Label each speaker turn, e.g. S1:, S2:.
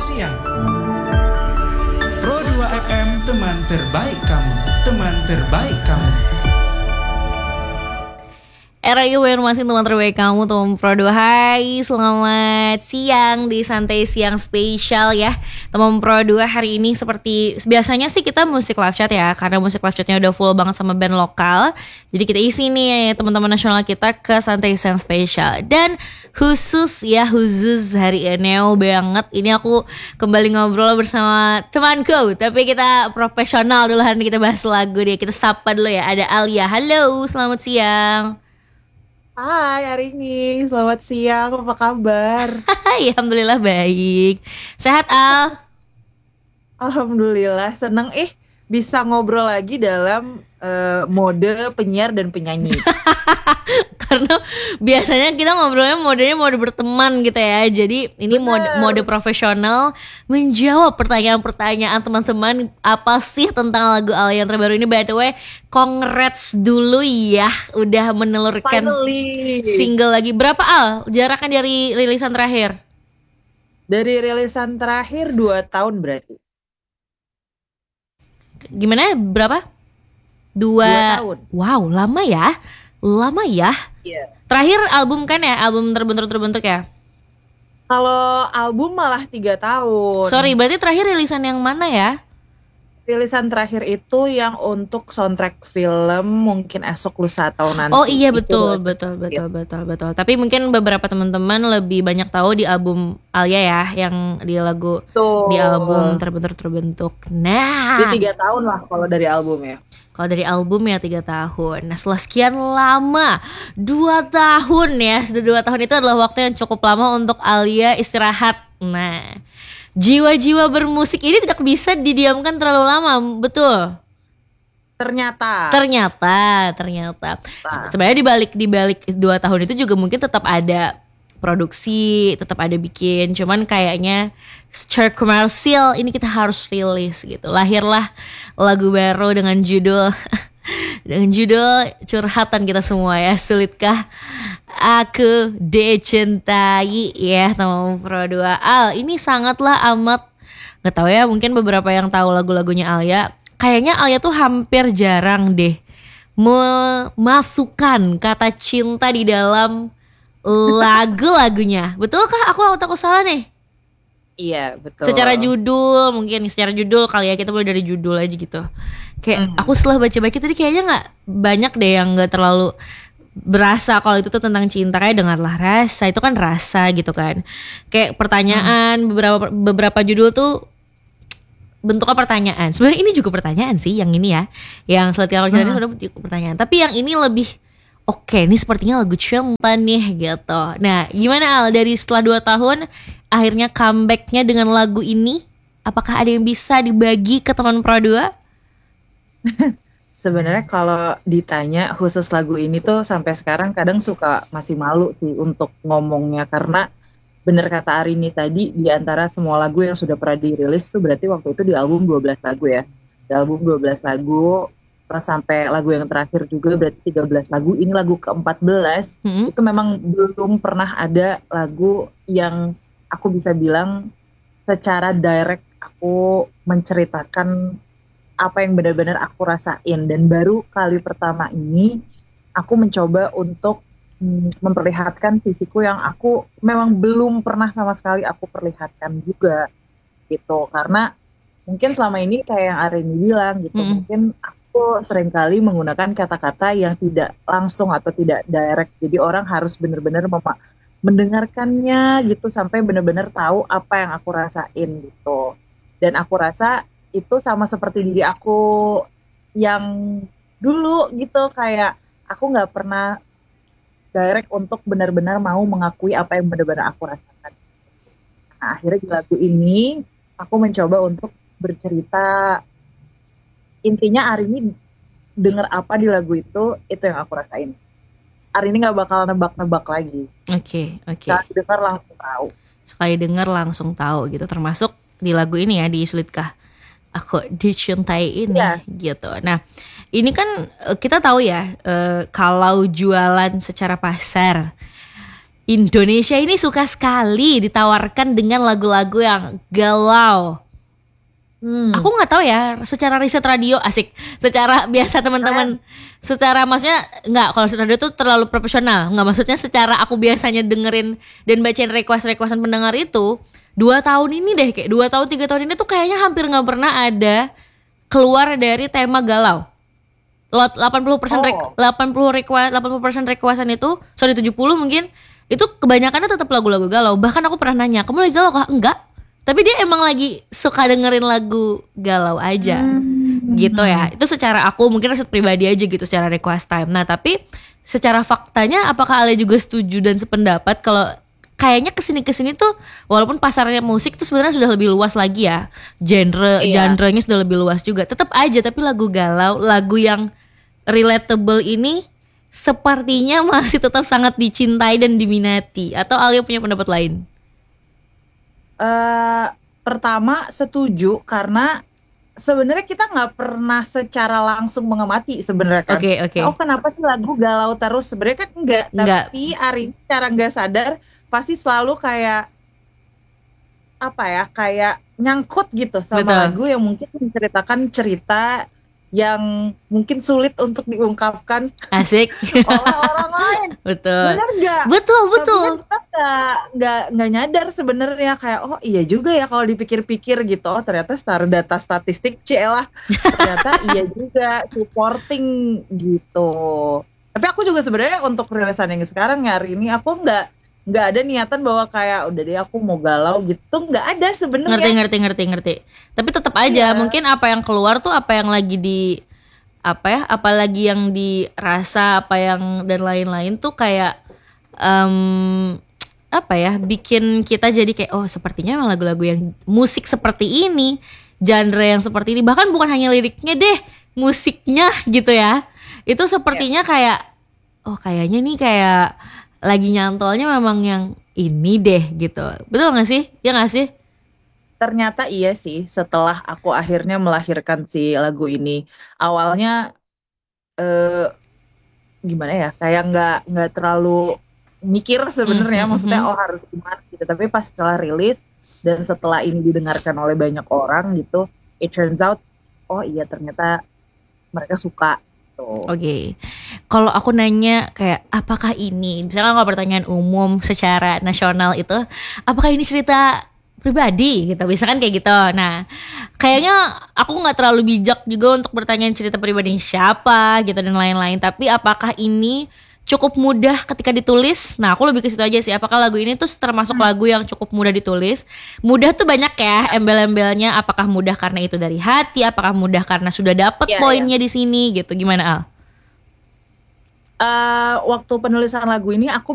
S1: siang. Pro 2 FM, teman terbaik kamu. Teman terbaik kamu.
S2: RAI masih teman terbaik kamu, teman Pro 2. Hai, selamat siang di Santai Siang Spesial ya teman Pro 2. Hari ini seperti biasanya sih kita musik live chat ya, karena musik live chatnya udah full banget sama band lokal. Jadi kita isi nih teman-teman nasional kita ke Santai Siang Spesial. Dan khusus hari ini banget, ini aku kembali ngobrol bersama temanku, tapi kita profesional dulu, kita bahas lagu deh. Kita sapa dulu ya, ada Alia. Halo, selamat siang.
S3: Hai Arini, selamat siang, apa kabar?
S2: Hai, alhamdulillah baik. Sehat Al?
S3: Alhamdulillah, seneng bisa ngobrol lagi dalam mode penyiar dan penyanyi.
S2: Karena biasanya kita ngobrolnya mode berteman gitu ya. Jadi ini mode profesional, menjawab pertanyaan-pertanyaan teman-teman apa sih tentang lagu Al yang terbaru ini. By the way, congrats dulu ya, udah menelurkan single lagi. Berapa Al jaraknya dari rilisan terakhir?
S3: Dari rilisan terakhir 2 tahun berarti.
S2: Gimana, berapa? 2
S3: tahun.
S2: Wow, lama ya.
S3: Iya.
S2: Terakhir album kan ya, album terbentuk ya.
S3: Kalau album malah 3 tahun.
S2: Sorry, berarti terakhir rilisan yang mana ya?
S3: Rilisan terakhir itu yang untuk soundtrack film Mungkin Esok Lusa atau Nanti.
S2: Oh iya, betul. Tapi mungkin beberapa teman-teman lebih banyak tahu di album Alia ya, yang di lagu
S3: Betul.
S2: Di album terbentuk. Nah,
S3: di 3 tahun lah kalau dari album ya.
S2: Kalau dari album ya 3 tahun. Nah, setelah sekian lama 2 tahun ya, sudah 2 tahun itu adalah waktu yang cukup lama untuk Alia istirahat. Nah, jiwa-jiwa bermusik ini tidak bisa didiamkan terlalu lama, betul?
S3: Ternyata.
S2: Sebenarnya di balik 2 tahun itu juga mungkin tetap ada produksi, tetap ada bikin. Cuman kayaknya secara komersil ini kita harus rilis gitu. Lahirlah lagu baru dengan judul curhatan kita semua ya. Sulitkah aku dicintai ya, teman Pro 2. Al, ini sangatlah amat, gak tahu ya, mungkin beberapa yang tahu lagu-lagunya Alia. Kayaknya Alia tuh hampir jarang deh memasukkan kata cinta di dalam lagu-lagunya. Betulkah aku salah nih?
S3: Iya, betul.
S2: Secara judul kali ya, kita mulai dari judul aja gitu. Kayak aku setelah baca-baca tadi kayaknya gak banyak deh yang gak terlalu berasa kalau itu tuh tentang cinta. Kayak dengarlah rasa, itu kan rasa gitu kan. Kayak pertanyaan, beberapa judul tuh bentuknya pertanyaan. Sebenarnya ini juga pertanyaan sih, yang ini ya, yang Sulitkah Aku Dicintai ini juga pertanyaan. Tapi yang ini lebih oke, ini sepertinya lagu cinta nih gitu. Nah, gimana Al, dari setelah 2 tahun akhirnya comebacknya dengan lagu ini? Apakah ada yang bisa dibagi ke teman Pro 2?
S3: Sebenarnya kalau ditanya khusus lagu ini tuh sampai sekarang kadang suka masih malu sih untuk ngomongnya, karena bener kata Arini tadi, di antara semua lagu yang sudah pernah dirilis tuh berarti waktu itu di album 12 lagu ya. Di album 12 lagu, terus sampai lagu yang terakhir juga berarti 13 lagu. Ini lagu ke-14. Itu memang belum pernah ada lagu yang aku bisa bilang secara direct aku menceritakan apa yang benar-benar aku rasain. Dan baru kali pertama ini aku mencoba untuk memperlihatkan sisiku yang aku memang belum pernah sama sekali aku perlihatkan juga gitu. Karena mungkin selama ini kayak yang Arini bilang gitu, mungkin aku seringkali menggunakan kata-kata yang tidak langsung atau tidak direct. Jadi orang harus benar-benar mendengarkannya gitu sampai benar-benar tahu apa yang aku rasain gitu. Dan aku rasa itu sama seperti diri aku yang dulu gitu, kayak aku nggak pernah direct untuk benar-benar mau mengakui apa yang benar-benar aku rasakan. Nah, akhirnya di lagu ini aku mencoba untuk bercerita. Intinya Arini denger apa di lagu itu yang aku rasain. Arini nggak bakal nebak-nebak lagi.
S2: Oke.
S3: Sekali dengar langsung tahu
S2: gitu. Termasuk di lagu ini ya, di Sulitkah Aku Dicintai ini gitu. Nah, ini kan kita tahu ya, kalau jualan secara pasar Indonesia ini suka sekali ditawarkan dengan lagu-lagu yang galau. Aku nggak tahu ya, secara riset radio asik, secara biasa teman-teman, secara maksudnya nggak, kalau riset radio tuh terlalu profesional, nggak, maksudnya secara aku biasanya dengerin dan bacain request-requestan pendengar itu 2 tahun ini deh, kayak 2 tahun 3 tahun ini tuh kayaknya hampir nggak pernah ada keluar dari tema galau. 80% 80% requestan itu, sorry 70 mungkin, itu kebanyakannya tetap lagu-lagu galau. Bahkan aku pernah nanya, kamu lagi galau kah? Enggak. Tapi dia emang lagi suka dengerin lagu galau aja. Gitu ya. Itu secara aku mungkin riset pribadi aja gitu, secara request time. Nah tapi secara faktanya apakah Ale juga setuju dan sependapat kalau kayaknya kesini tuh walaupun pasarnya musik tuh sebenarnya sudah lebih luas lagi ya, genrenya sudah lebih luas juga, tetap aja tapi lagu galau, lagu yang relatable ini sepertinya masih tetap sangat dicintai dan diminati. Atau Alia punya pendapat lain?
S3: Pertama setuju, karena sebenarnya kita nggak pernah secara langsung mengamati sebenarnya kan.
S2: Oke.
S3: Oh kenapa sih lagu galau terus? Sebenarnya kan enggak. Tapi Arin secara nggak sadar pasti selalu kayak apa ya, kayak nyangkut gitu sama
S2: Betul.
S3: lagu yang mungkin menceritakan cerita yang mungkin sulit untuk diungkapkan
S2: Asik.
S3: oleh orang lain.
S2: Betul.
S3: Benar nggak?
S2: Betul.
S3: Tapi kan kita nggak nyadar sebenarnya, kayak oh iya juga ya kalau dipikir-pikir gitu. Oh ternyata secara data statistik lah ternyata iya juga supporting gitu. Tapi aku juga sebenarnya untuk rilisan yang sekarang hari ini aku nggak ada niatan bahwa kayak udah deh aku mau galau gitu, nggak ada sebenarnya.
S2: Ngerti. Tapi tetap aja mungkin apa yang keluar tuh apa yang lagi di apalagi yang dirasa apa yang dan lain-lain tuh kayak bikin kita jadi kayak oh sepertinya emang lagu-lagu yang musik seperti ini, genre yang seperti ini, bahkan bukan hanya liriknya deh, musiknya gitu ya. Itu sepertinya kayak oh kayaknya nih kayak lagi nyantolnya memang yang ini deh gitu. Betul gak sih? Ya gak sih?
S3: Ternyata iya sih, setelah aku akhirnya melahirkan si lagu ini. Awalnya gimana ya, kayak nggak terlalu mikir sebenarnya, maksudnya oh harus gimana gitu. Tapi pas setelah rilis dan setelah ini didengarkan oleh banyak orang gitu, it turns out oh iya ternyata mereka suka.
S2: Oke. Kalau aku nanya kayak apakah ini, misalnya kalau pertanyaan umum secara nasional itu, apakah ini cerita pribadi gitu, misalkan kayak gitu. Nah, kayaknya aku nggak terlalu bijak juga untuk bertanya cerita pribadi siapa gitu dan lain-lain. Tapi apakah ini cukup mudah ketika ditulis? Nah, aku lebih ke situ aja sih. Apakah lagu ini tuh termasuk lagu yang cukup mudah ditulis? Mudah tuh banyak ya embel-embelnya. Apakah mudah karena itu dari hati? Apakah mudah karena sudah dapet poinnya di sini gitu? Gimana Al?
S3: Waktu penulisan lagu ini aku